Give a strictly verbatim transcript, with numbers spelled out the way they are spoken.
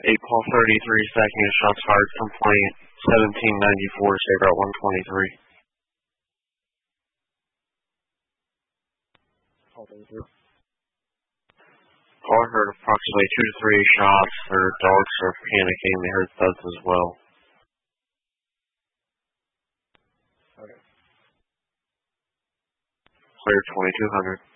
eight Paul thirty-three, stacking of shots fired, complaint seventeen ninety-four, State Route one twenty-three. Caller heard approximately two to three shots. Their dogs are panicking. They heard thuds as well. Okay. Clear twenty-two hundred.